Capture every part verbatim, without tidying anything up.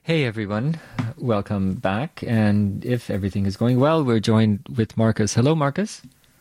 Hey everyone, welcome back. And if everything is going well, we're joined with Marcus. Hello, Marcus.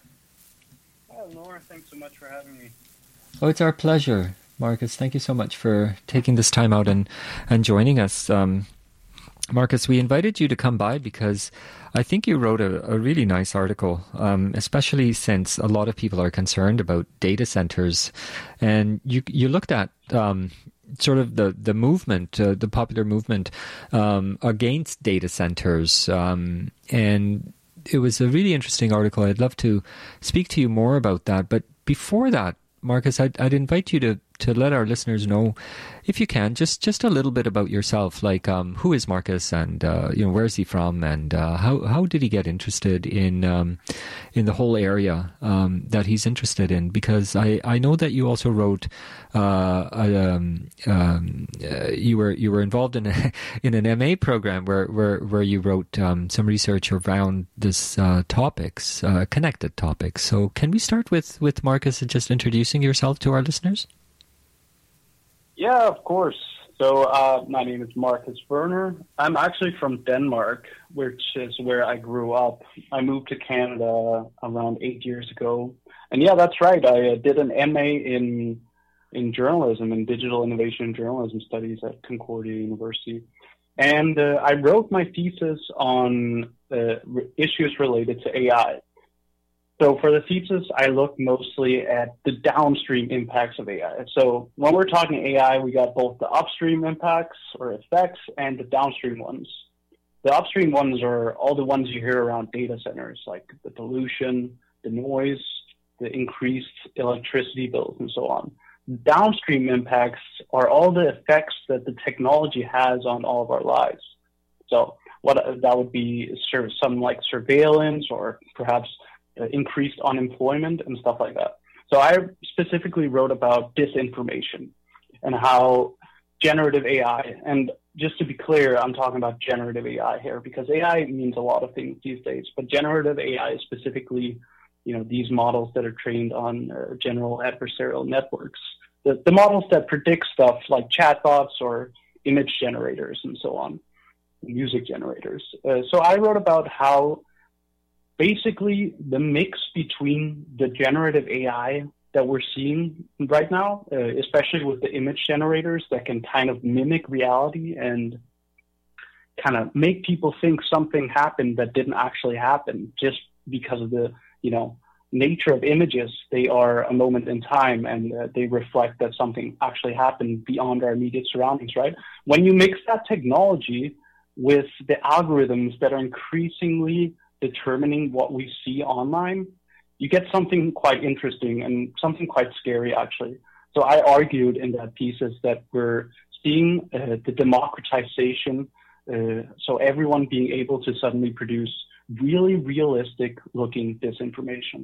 Oh, Laura, thanks so much for having me. Oh, it's our pleasure, Marcus. Thank you so much for taking this time out and, and joining us. Um, Marcus, we invited you to come by because I think you wrote a, a really nice article, um, especially since a lot of people are concerned about data centers. And you you looked at um, sort of the, the movement, uh, the popular movement um, against data centers. Um, and it was a really interesting article. I'd love to speak to you more about that. But before that, Marcus, I'd, I'd invite you to, to let our listeners know, if you can, just, just a little bit about yourself. Like, um, who is Marcus, and uh, you know, where is he from, and uh, how how did he get interested in um, in the whole area um, that he's interested in? Because I, I know that you also wrote, uh, a, um, um, uh, you were you were involved in a, in an M A program where where where you wrote um, some research around this uh, topics, uh, connected topics. So can we start with with Marcus and just introducing yourself to our listeners? Yeah, of course. So uh, my name is Marcus Werner. I'm actually from Denmark, which is where I grew up. I moved to Canada around eight years ago. And yeah, that's right. I uh, did an M A in in journalism, in digital innovation and journalism studies at Concordia University. And uh, I wrote my thesis on uh, re- issues related to A I. So for the thesis, I looked mostly at the downstream impacts of A I. So when we're talking A I, we got both the upstream impacts or effects and the downstream ones. The upstream ones are all the ones you hear around data centers, like the pollution, the noise, the increased electricity bills, and so on. Downstream impacts are all the effects that the technology has on all of our lives. So what that would be some like surveillance or perhaps Uh, increased unemployment and stuff like that. So I specifically wrote about disinformation and how generative A I, and just to be clear, I'm talking about generative A I here because A I means a lot of things these days, but generative A I is specifically, you know, these models that are trained on uh, general adversarial networks, the, the models that predict stuff like chatbots or image generators and so on, music generators. Uh, so I wrote about how basically the mix between the generative A I that we're seeing right now, uh, especially with the image generators that can kind of mimic reality and kind of make people think something happened that didn't actually happen just because of the, you know, nature of images. They are a moment in time and uh, they reflect that something actually happened beyond our immediate surroundings, right? When you mix that technology with the algorithms that are increasingly determining what we see online, you get something quite interesting and something quite scary, actually. So I argued in that thesis that we're seeing uh, the democratization, uh, so everyone being able to suddenly produce really realistic-looking disinformation.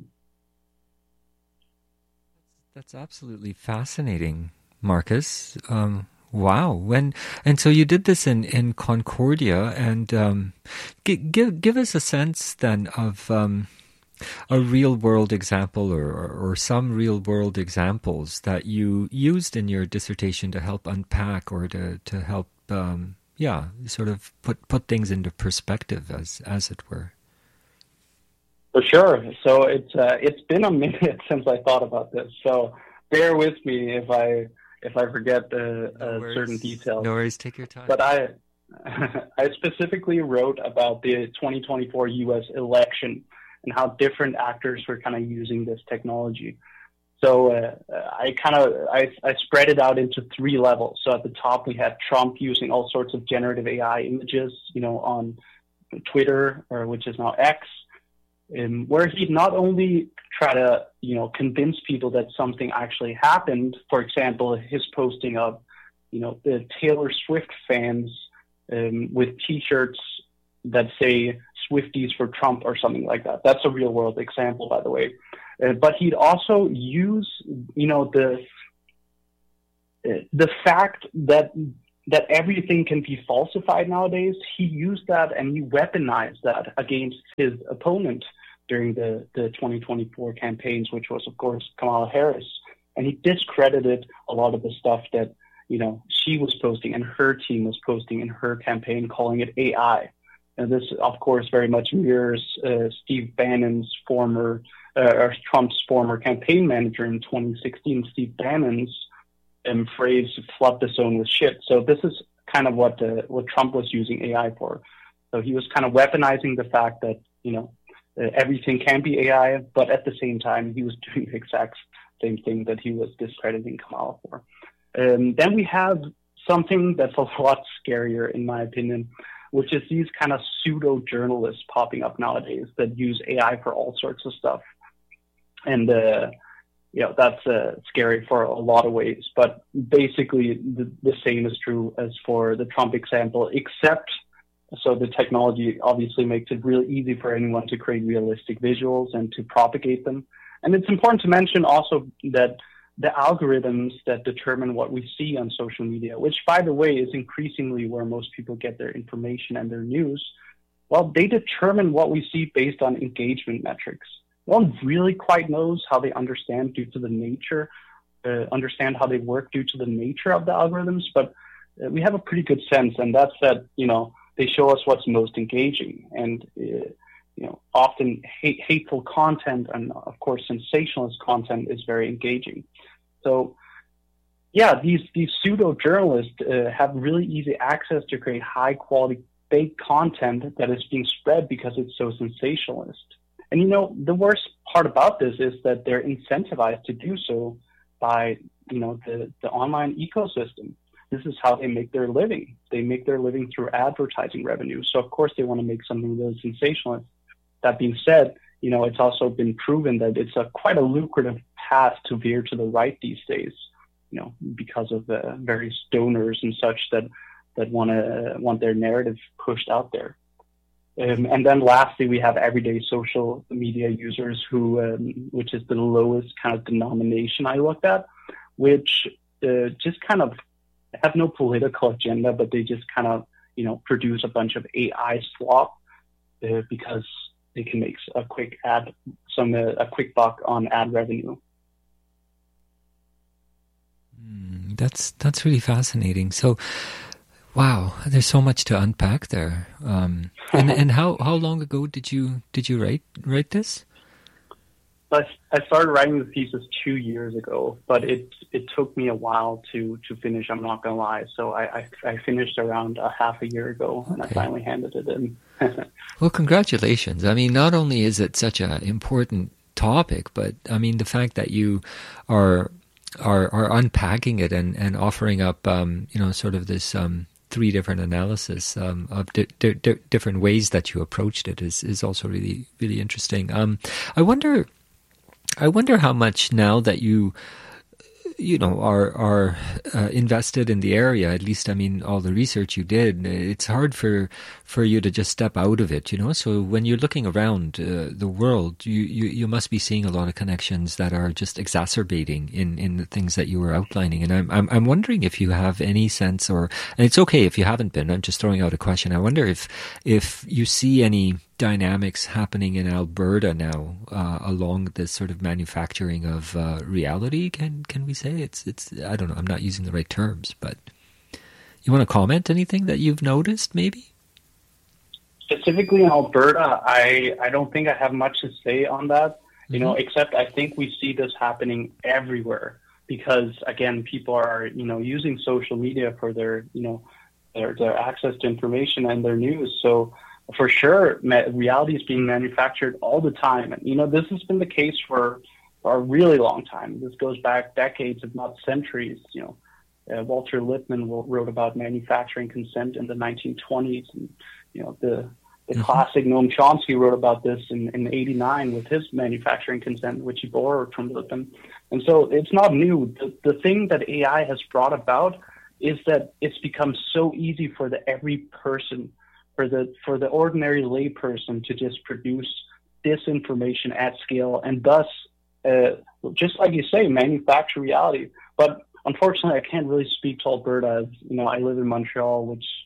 That's absolutely fascinating, Marcus. Um, Wow. When and so you did this in, in Concordia, and um, give, give give us a sense then of um, a real world example, or, or or some real world examples that you used in your dissertation to help unpack, or to to help um, yeah sort of put put things into perspective, as as it were. For sure. So it's uh, it's been a minute since I thought about this. So bear with me if I. if I forget uh, No uh, worries. certain details. No worries, take your time. But I I specifically wrote about the twenty twenty-four U S election and how different actors were kind of using this technology. So uh, I kind of I, I spread it out into three levels. So at the top we had Trump using all sorts of generative A I images, you know, on Twitter, or which is now X, um, where he'd not only try to, you know, convince people that something actually happened. For example, his posting of, you know, the Taylor Swift fans um, with T-shirts that say Swifties for Trump or something like that. That's a real world example, by the way. Uh, but he'd also use, you know, the uh, the fact that that everything can be falsified nowadays. He used that and he weaponized that against his opponent during the, the twenty twenty-four campaigns, which was, of course, Kamala Harris. And he discredited a lot of the stuff that you know, she was posting and her team was posting in her campaign, calling it A I. And this, of course, very much mirrors uh, Steve Bannon's former, uh, or Trump's former campaign manager in twenty sixteen, Steve Bannon's um, phrase, "flood the zone with shit." So this is kind of what uh, what Trump was using A I for. So he was kind of weaponizing the fact that, you know, uh, everything can be A I, but at the same time, he was doing the exact same thing that he was discrediting Kamala for. Um, then we have something that's a lot scarier, in my opinion, which is these kind of pseudo journalists popping up nowadays that use A I for all sorts of stuff. And, uh, you know, that's uh, scary for a lot of ways. But basically, the, the same is true as for the Trump example, except so the technology obviously makes it really easy for anyone to create realistic visuals and to propagate them. And it's important to mention also that the algorithms that determine what we see on social media, which, by the way, is increasingly where most people get their information and their news, well, they determine what we see based on engagement metrics. No one really quite knows how they understand due to the nature, uh, understand how they work due to the nature of the algorithms, but uh, we have a pretty good sense, and that's that, you know, they show us what's most engaging. And, uh, you know, often hate, hateful content and, of course, sensationalist content is very engaging. So, yeah, these, these pseudo-journalists uh, have really easy access to create high-quality fake content that is being spread because it's so sensationalist. And, you know, the worst part about this is that they're incentivized to do so by, you know, the, the online ecosystem. This is how they make their living. They make their living through advertising revenue. So, of course, they want to make something that is sensationalist. That being said, you know, it's also been proven that it's a quite a lucrative path to veer to the right these days, you know, because of the various donors and such that, that want to want their narrative pushed out there. Um, and then lastly, we have everyday social media users who, um, which is the lowest kind of denomination I looked at, which uh, just kind of have no political agenda, but they just kind of, you know, produce a bunch of A I slop uh, because they can make a quick ad, some uh, a quick buck on ad revenue. Mm, that's that's really fascinating. So, wow, there's so much to unpack there. Um, and and how, how long ago did you did you write write this? I, I started writing the thesis two years ago, but it it took me a while to, to finish, I'm not going to lie. So I, I, I finished around a half a year ago, okay. And I finally handed it in. Well, congratulations. I mean, not only is it such an important topic, but I mean, the fact that you are are, are unpacking it and, and offering up, um, you know, sort of this um, three different analysis um, of di- di- di- different ways that you approached it is, is also really, really interesting. Um, I wonder... I wonder how much now that you, you know, are are uh, invested in the area. At least, I mean, all the research you did. It's hard for for you to just step out of it, you know. So when you're looking around uh, the world, you, you you must be seeing a lot of connections that are just exacerbating in, in the things that you were outlining. And I'm I'm I'm wondering if you have any sense, or and it's okay if you haven't been. I'm just throwing out a question. I wonder if if you see any dynamics happening in Alberta now uh, along this sort of manufacturing of uh, reality. Can can we say it's it's? I don't know. I'm not using the right terms, but you want to comment anything that you've noticed, maybe? Specifically in Alberta, I I don't think I have much to say on that. You Mm-hmm. know, except I think we see this happening everywhere because again, people are you know using social media for their you know their their access to information and their news. So. For sure, reality is being manufactured all the time. And, you know, this has been the case for, for a really long time. This goes back decades, if not centuries. You know, uh, Walter Lippmann wrote about manufacturing consent in the nineteen twenties. And, you know, the, the mm-hmm. classic Noam Chomsky wrote about this in, in eighty-nine with his manufacturing consent, which he borrowed from Lippmann. And so it's not new. The, the thing that A I has brought about is that it's become so easy for the every person for the for the ordinary layperson to just produce disinformation at scale and thus, uh, just like you say, manufacture reality. But unfortunately, I can't really speak to Alberta. As, you know, I live in Montreal, which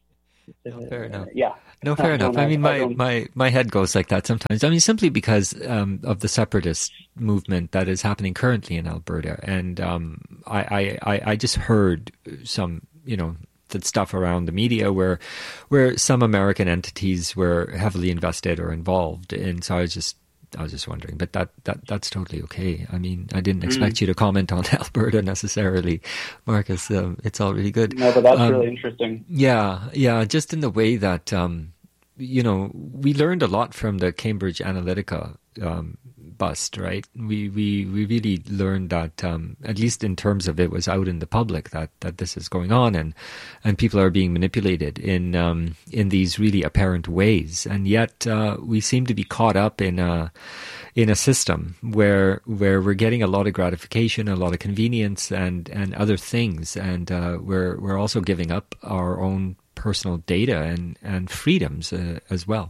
No, fair enough. Yeah. No, fair I enough. don't I have, mean, I my, don't, my, my head goes like that sometimes. I mean, simply because um, of the separatist movement that is happening currently in Alberta. And um, I, I, I I just heard some, you know, that stuff around the media where where some American entities were heavily invested or involved. And so I was just I was just wondering, but that, that that's totally okay. I mean, I didn't expect mm, you to comment on Alberta necessarily, Marcus. Um, it's all really good. no, but that's Um, really interesting. Yeah, yeah, just in the way that, um, you know, we learned a lot from the Cambridge Analytica um, bust, right? We, we, we really learned that, um, at least in terms of it was out in the public, that, that this is going on and, and people are being manipulated in, um, in these really apparent ways. And yet, uh, we seem to be caught up in a, in a system where, where we're getting a lot of gratification, a lot of convenience and, and other things. And, uh, we're, we're also giving up our own personal data and, and freedoms uh, as well.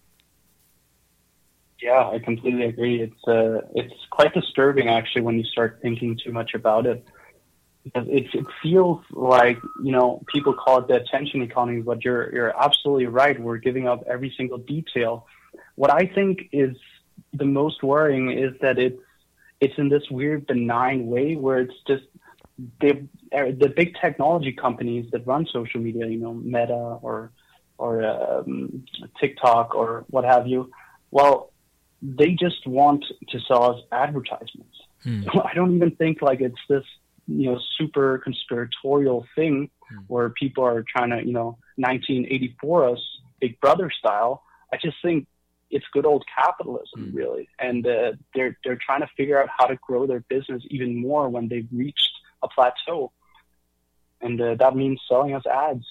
Yeah, I completely agree. It's uh, it's quite disturbing actually when you start thinking too much about it, because it it feels like, you know, people call it the attention economy, but you're you're absolutely right. We're giving up every single detail. What I think is the most worrying is that it's it's in this weird benign way where it's just the the big technology companies that run social media, you know, Meta or or um, TikTok or what have you. Well, they just want to sell us advertisements. Hmm. So I don't even think like it's this, you know, super conspiratorial thing hmm. where people are trying to, you know, nineteen eighty-four us Big Brother style. I just think it's good old capitalism, hmm. really. And uh, they're they're trying to figure out how to grow their business even more when they've reached a plateau. And uh, that means selling us ads.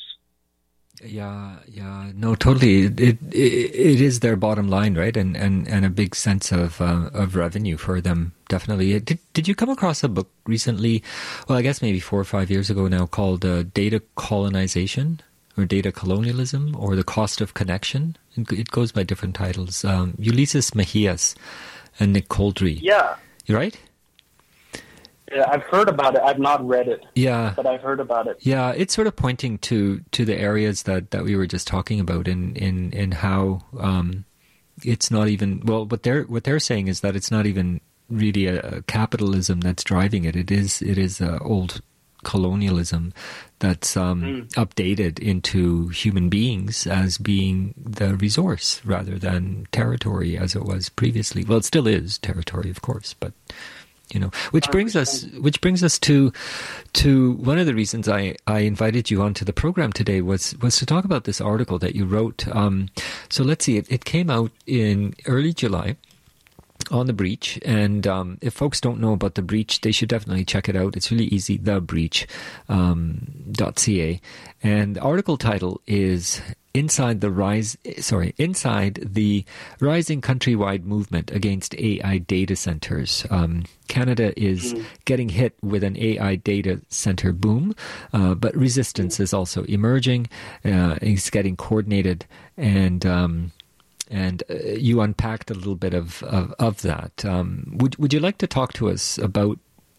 Yeah, yeah, no, totally. It, it it is their bottom line, right? And and, and a big sense of uh, of revenue for them, definitely. Did did you come across a book recently? Well, I guess maybe four or five years ago now, called uh, Data Colonization or Data Colonialism or The Cost of Connection. It goes by different titles. Um, Ulysses Mejias and Nick Coldry. Yeah, you right? Yeah, I've heard about it. I've not read it. Yeah, but I've heard about it. Yeah, it's sort of pointing to, to the areas that, that we were just talking about, in in, in how um, it's not even well. What they're what they're saying is that it's not even really a, a capitalism that's driving it. It is it is uh, old colonialism that's um, mm. updated into human beings as being the resource rather than territory as it was previously. Well, it still is territory, of course, but. You know, which brings us, which brings us to, to one of the reasons I, I invited you onto the program today was, was to talk about this article that you wrote. Um, so let's see, it, it came out in early July on The Breach. And um, if folks don't know about The Breach, they should definitely check it out. It's really easy, the breach dot c a. And the article title is Inside the rise, sorry, inside the rising countrywide movement against A I data centers. Um, Canada is mm. getting hit with an A I data center boom, uh, but resistance mm. is also emerging. Uh, it's getting coordinated, and um, and uh, you unpacked a little bit of of, of that. Um, would would you like to talk to us about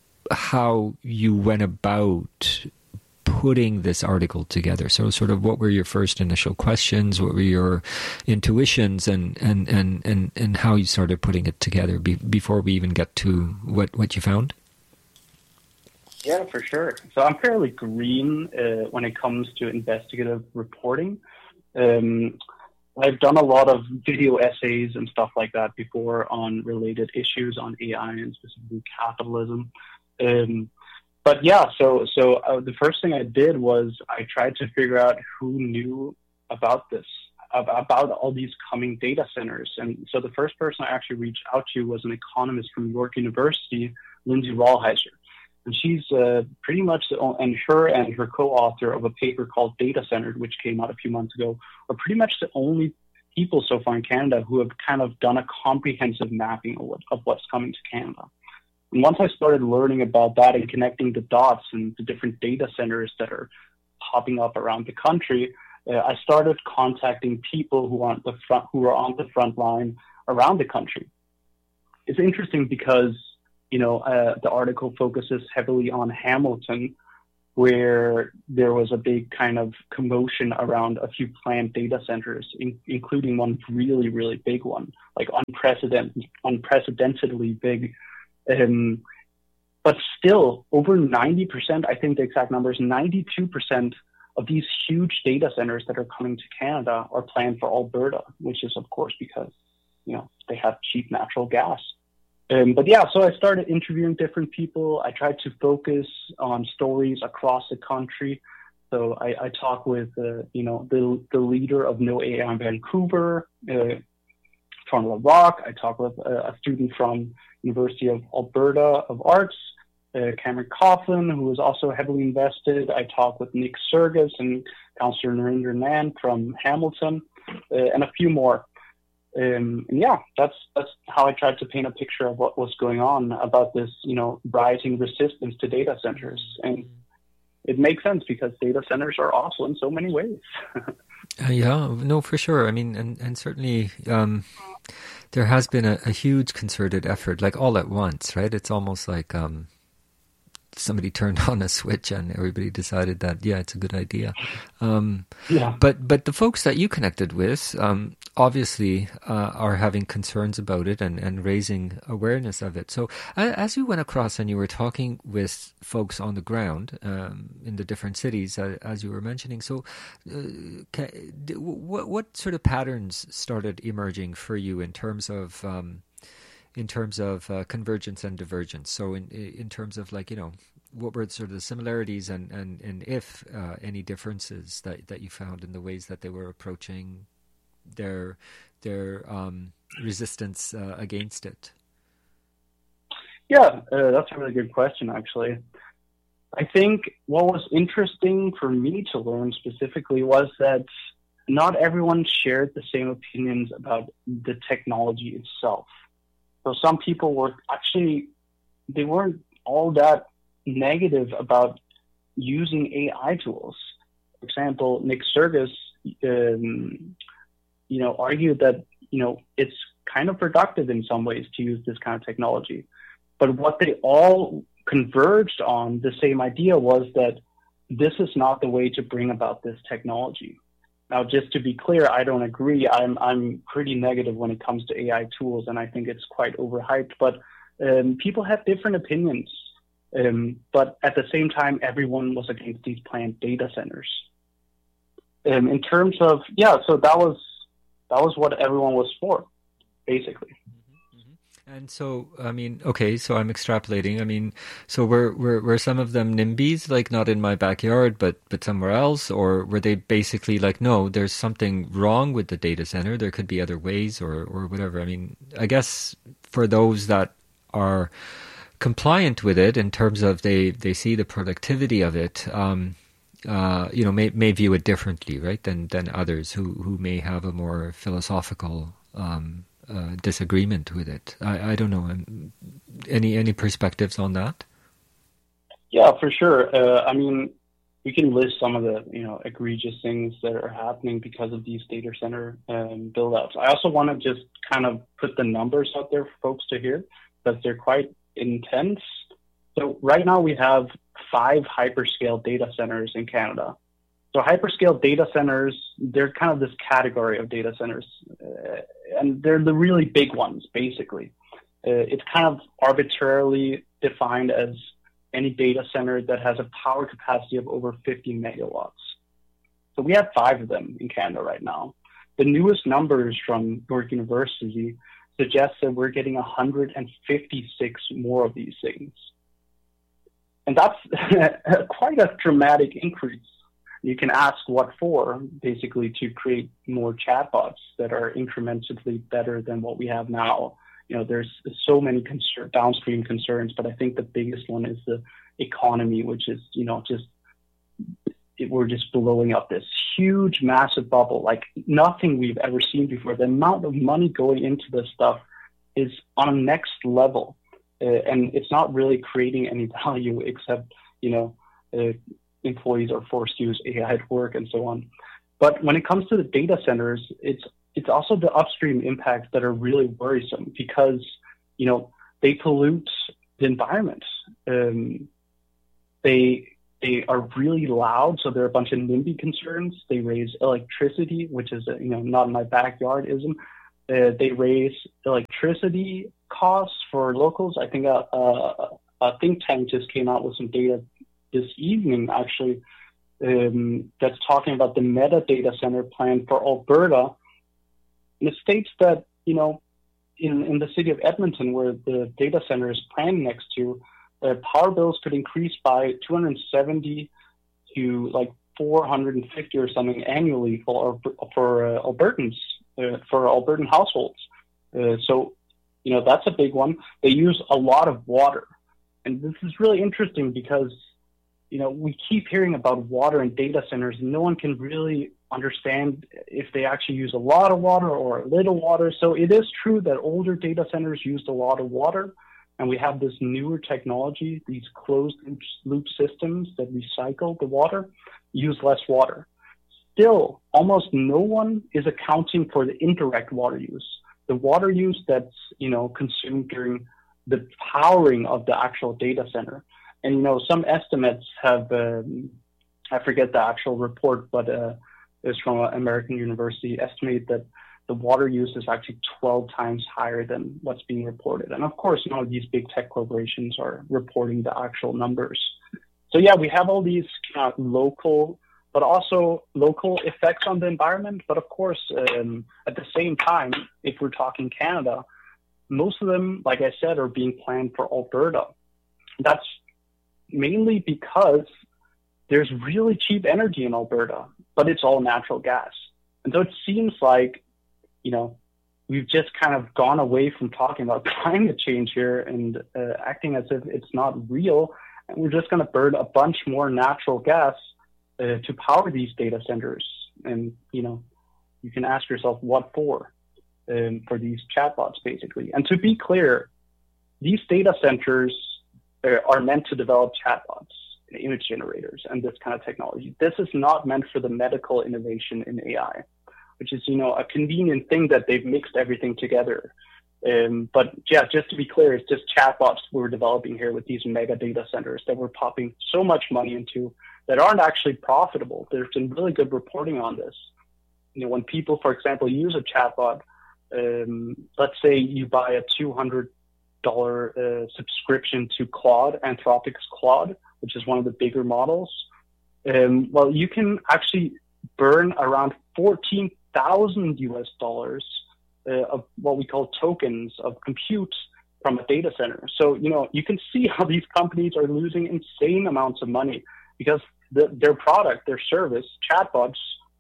how you went about putting this article together? So sort of what were your first initial questions, what were your intuitions, and and, and, and, and how you started putting it together be, before we even get to what, what you found? Yeah, for sure. So I'm fairly green uh, when it comes to investigative reporting. Um, I've done a lot of video essays and stuff like that before on related issues on A I and specifically capitalism. Um, But yeah, so so uh, the first thing I did was I tried to figure out who knew about this, about all these coming data centers. And so the first person I actually reached out to was an economist from York University, Lindsay Rollheiser. And she's uh, pretty much, the, and her and her co-author of a paper called Data Centered, which came out a few months ago, are pretty much the only people so far in Canada who have kind of done a comprehensive mapping of, what, of what's coming to Canada. And once I started learning about that and connecting the dots and the different data centers that are popping up around the country, uh, I started contacting people who are on the front, who are on the front line around the country. It's interesting because, you know, uh, the article focuses heavily on Hamilton, where there was a big kind of commotion around a few planned data centers, in, including one really, really big one, like unprecedented, unprecedentedly big. Um, but still, over ninety percent, I think the exact number is ninety-two percent of these huge data centers that are coming to Canada are planned for Alberta, which is, of course, because, you know, they have cheap natural gas. Um, but yeah, so I started interviewing different people. I tried to focus on stories across the country. So I, I talked with, uh, you know, the the leader of No A I in Vancouver, uh, from La Rock. I talked with a, a student from University of Alberta of Arts, uh, Cameron Coughlin, who was also heavily invested. I talked with Nick Sergis and Councillor Narinder Nan from Hamilton, uh, and a few more. Um, and yeah, that's that's how I tried to paint a picture of what was going on about this, you know, rising resistance to data centers. And it makes sense because data centers are awful in so many ways. uh, yeah, no, for sure. I mean, and, and certainly um, there has been a, a huge concerted effort, like all at once, right? It's almost like um, somebody turned on a switch and everybody decided that, yeah, it's a good idea. Um, yeah. But but the folks that you connected with um, obviously uh, are having concerns about it and, and raising awareness of it. So uh, as you went across and you were talking with folks on the ground um, in the different cities, uh, as you were mentioning, so uh, can, what, what sort of patterns started emerging for you in terms of... Um, in terms of uh, convergence and divergence? So in in terms of, like, you know, what were sort of the similarities and, and, and if uh, any differences that, that you found in the ways that they were approaching their their um, resistance uh, against it? Yeah, uh, that's a really good question, actually. I think what was interesting for me to learn specifically was that not everyone shared the same opinions about the technology itself. So some people were actually, they weren't all that negative about using A I tools. For example, Nick Sergis, um, you know, argued that, you know, it's kind of productive in some ways to use this kind of technology. But what they all converged on, the same idea, was that this is not the way to bring about this technology. Now, just to be clear, I don't agree. I'm I'm pretty negative when it comes to A I tools, and I think it's quite overhyped. But um, people have different opinions. Um, but at the same time, everyone was against these planned data centers. Um, in terms of, yeah, so that was that was what everyone was for, basically. And so, I mean, okay, so I'm extrapolating. I mean, so were, were, were some of them NIMBYs, like not in my backyard, but, but somewhere else? Or were they basically like, no, there's something wrong with the data center. There could be other ways or, or whatever. I mean, I guess for those that are compliant with it in terms of they, they see the productivity of it, um, uh, you know, may, may view it differently, right, than, than others who, who may have a more philosophical um Uh, disagreement with it. I, I don't know. Um, any any perspectives on that? Yeah, for sure. Uh, I mean, we can list some of the, you know, egregious things that are happening because of these data center um, build-outs. I also want to just kind of put the numbers out there for folks to hear, because they're quite intense. So right now we have five hyperscale data centers in Canada. So hyperscale data centers, they're kind of this category of data centers, uh, and they're the really big ones, basically. Uh, it's kind of arbitrarily defined as any data center that has a power capacity of over fifty megawatts. So we have five of them in Canada right now. The newest numbers from York University suggest that we're getting one hundred fifty-six more of these things. And that's quite a dramatic increase. You can ask what for, basically to create more chatbots that are incrementally better than what we have now. You know, there's so many concern, downstream concerns, but I think the biggest one is the economy, which is, you know, just, it, we're just blowing up this huge, massive bubble, like nothing we've ever seen before. The amount of money going into this stuff is on a next level, uh, and it's not really creating any value except, you know, uh, employees are forced to use A I at work and so on. But when it comes to the data centers, it's it's also the upstream impacts that are really worrisome because, you know, they pollute the environment. Um, they They are really loud, so they're a bunch of NIMBY concerns. They raise electricity, which is, a, you know, not in my backyardism. Uh, they raise electricity costs for locals. I think a, a, a think tank just came out with some data this evening, actually, um, that's talking about the Meta data center plan for Alberta. And it states that, you know, in, in the city of Edmonton, where the data center is planned next to, uh, power bills could increase by two hundred seventy to like four hundred fifty or something annually for for uh, Albertans, uh, for Albertan households. Uh, so, you know, that's a big one. They use a lot of water. And this is really interesting because, you know, we keep hearing about water in data centers, and no one can really understand if they actually use a lot of water or a little water. So it is true that older data centers used a lot of water, and we have this newer technology, these closed loop systems that recycle the water, use less water. Still, almost no one is accounting for the indirect water use, the water use that's, you know, consumed during the powering of the actual data center. And, you know, some estimates have, um, I forget the actual report, but uh, it's from an American university, estimate that the water use is actually twelve times higher than what's being reported. And of course, you know, these big tech corporations are reporting the actual numbers. So yeah, we have all these kind of local, but also local effects on the environment. But of course, um, at the same time, if we're talking Canada, most of them, like I said, are being planned for Alberta. That's mainly because there's really cheap energy in Alberta, but it's all natural gas. And so it seems like, you know, we've just kind of gone away from talking about climate change here and uh, acting as if it's not real. And we're just going to burn a bunch more natural gas uh, to power these data centers. And, you know, you can ask yourself, what for? Um, for these chatbots, basically. And to be clear, these data centers uh, are meant to develop chatbots, image generators, and this kind of technology. This is not meant for the medical innovation in A I, which is, you know, a convenient thing that they've mixed everything together. Um, but yeah, just to be clear, it's just chatbots we're developing here with these mega data centers that we're popping so much money into that aren't actually profitable. There's been really good reporting on this. You know, when people, for example, use a chatbot, um, let's say you buy a two hundred dollars uh, subscription to Claude, Anthropic's Claude, which is one of the bigger models. Um, well, you can actually burn around fourteen thousand U S dollars uh, of what we call tokens of compute from a data center. So, you know, you can see how these companies are losing insane amounts of money because the, their product, their service, chatbots,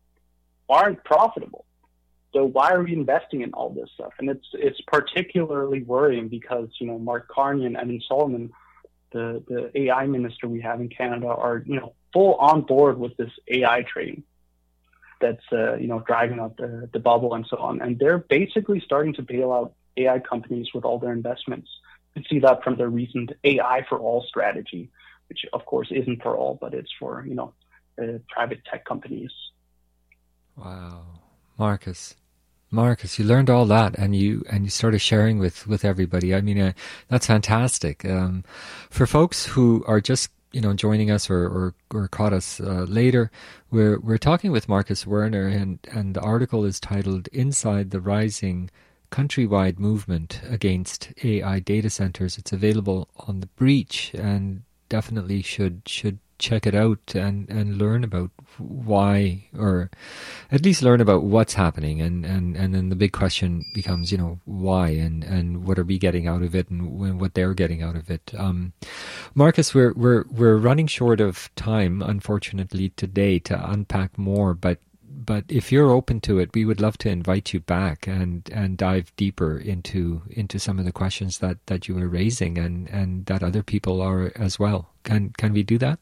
aren't profitable. So why are we investing in all this stuff? And it's it's particularly worrying because, you know, Mark Carney and Evan Solomon, the, the A I minister we have in Canada, are, you know, full on board with this A I train that's, uh, you know, driving up the, the bubble and so on. And they're basically starting to bail out A I companies with all their investments. You can see that from their recent A I for all strategy, which of course isn't for all, but it's for, you know, uh, private tech companies. Wow. Marcus. Marcus, you learned all that, and you and you started sharing with, with everybody. I mean, uh, that's fantastic. Um, for folks who are just, you know, joining us or or, or caught us uh, later, we're we're talking with Marcus Werner, and and the article is titled "Inside the Rising Countrywide Movement Against A I Data Centers." It's available on The Breach, and definitely should should check it out and, and learn about why, or at least learn about what's happening. And, and, and then the big question becomes, you know, why and, and what are we getting out of it and what they're getting out of it. Um, Marcus, we're, we're, we're running short of time, unfortunately, today to unpack more, but But if you're open to it, we would love to invite you back and, and dive deeper into into some of the questions that, that you were raising and, and that other people are as well. Can can we do that?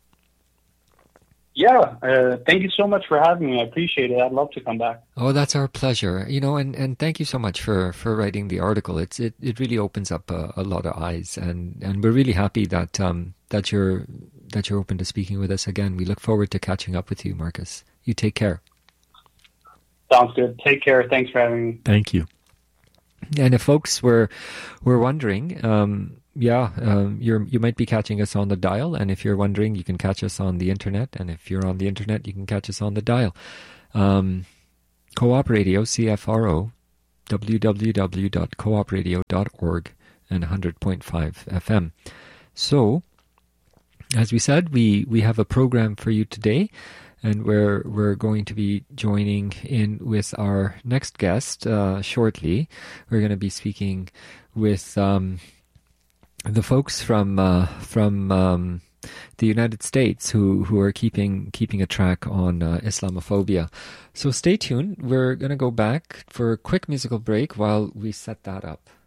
Yeah, uh, thank you so much for having me. I appreciate it. I'd love to come back. Oh, that's our pleasure. You know, and, and thank you so much for, for writing the article. It's it, it really opens up a, a lot of eyes, and, and we're really happy that um that you're that you're open to speaking with us again. We look forward to catching up with you, Marcus. You take care. Sounds good. Take care. Thanks for having me. Thank you. And if folks were were wondering, um, yeah, um, you're you might be catching us on the dial, and if you're wondering, you can catch us on the internet, and if you're on the internet, you can catch us on the dial. Um, Co-op Radio, C F R O, w w w dot coop radio dot org, and one hundred point five F M. So, as we said, we, we have a program for you today, and we're we're going to be joining in with our next guest uh, shortly. We're going to be speaking with um, the folks from uh, from um, the United States who, who are keeping keeping a track on uh, Islamophobia. So stay tuned. We're going to go back for a quick musical break while we set that up.